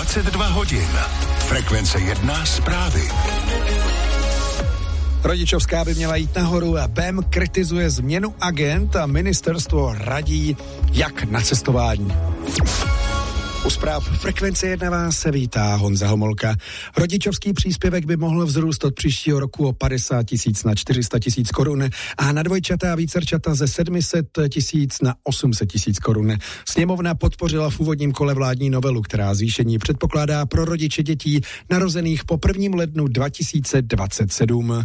22 hodin. Frekvence 1 zprávy. Rodičovská by měla jít nahoru a BEM kritizuje změnu agent a ministerstvo radí, jak na cestování. U zpráv Frekvence 1 vás se vítá Honza Homolka. Rodičovský příspěvek by mohl vzrůst od příštího roku o 50 000 na 400 000 korun a na dvojčata a vícerčata ze 700 000 na 800 000 korun. Sněmovna podpořila v úvodním kole vládní novelu, která zvýšení předpokládá pro rodiče dětí narozených po 1. lednu 2027.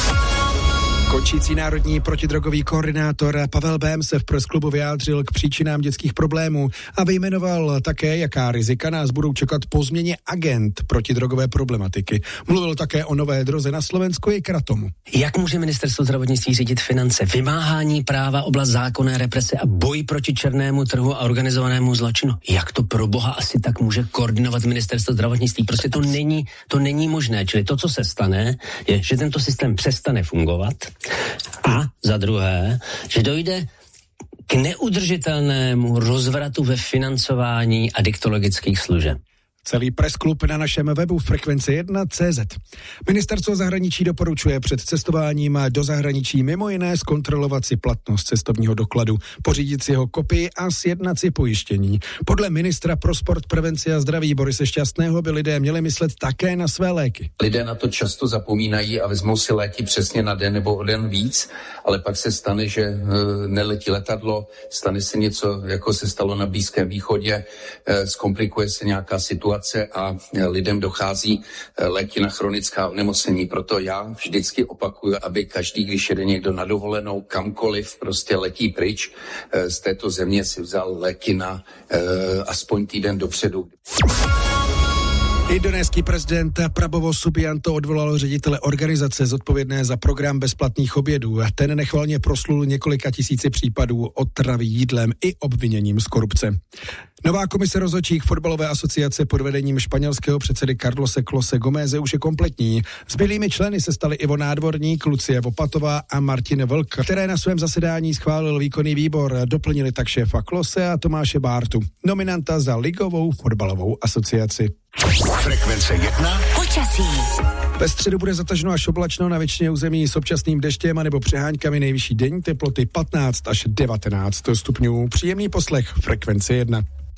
Končící národní protidrogový koordinátor Pavel Bém se v pressklubu vyjádřil k příčinám dětských problémů a vyjmenoval také, jaká rizika nás budou čekat po změně agent protidrogové problematiky. Mluvil také o nové droze na Slovensku i Kratomu. Jak může ministerstvo zdravotnictví řídit finance, vymáhání práva, oblast zákonné represe a boj proti černému trhu a organizovanému zločinu? Jak to pro boha asi tak může koordinovat ministerstvo zdravotnictví? Prostě to není možné. Čili to, co se stane, je, že tento systém přestane fungovat. A za druhé, že dojde k neudržitelnému rozvratu ve financování adiktologických služeb. Celý pressklub na našem webu Frekvence1.cz. Ministerstvo zahraničí doporučuje před cestováním do zahraničí mimo jiné zkontrolovat si platnost cestovního dokladu, pořídit si jeho kopii a sjednat si pojištění. Podle ministra pro sport, prevenci a zdraví Borise Šťastného by lidé měli myslet také na své léky. Lidé na to často zapomínají a vezmou si léky přesně na den nebo o den víc, ale pak se stane, že neletí letadlo, stane se něco, jako se stalo na Blízkém východě, zkomplikuje se nějaká situace a lidem dochází léky na chronická onemocnění. Proto já vždycky opakuju, aby každý, když jede někdo na dovolenou, kamkoliv prostě letí pryč z této země, si vzal léky na aspoň týden dopředu. Indonéský prezident Prabowo Subianto odvolal ředitele organizace zodpovědné za program bezplatných obědů. Ten nechvalně proslul několika tisíci případů otravy jídlem i obviněním z korupce. Nová komise rozhodčích fotbalové asociace pod vedením španělského předsedy Carlose Klose Gomeze už je kompletní. Zbylými členy se stali Ivo Nádvorník, Lucie Vopatová a Martin Vlk, které na svém zasedání schválil výkonný výbor. Doplnili tak šéfa Klose a Tomáše Bártu, nominanta za ligovou fotbalovou asociaci. Frekvence 1. Počasí. Ve středu bude zataženo až oblačno na většině území s občasným deštěm a nebo přeháňkami, nejvyšší denní teploty 15 až 19 stupňů. Příjemný poslech Frekvence 1.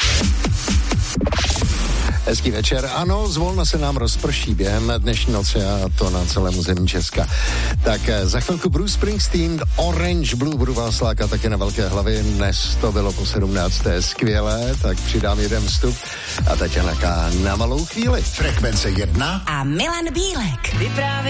Hezký večer. Ano, zvolna se nám rozprší během dnešní noci a to na celém území Česka. Tak za chvilku Bruce Springsteen, Orange Blue, budu vás lákat také na velké hlavě. Dnes to bylo po 17. skvělé, tak přidám jeden vstup a teď na malou chvíli. Frekvence 1 a Milan Bílek.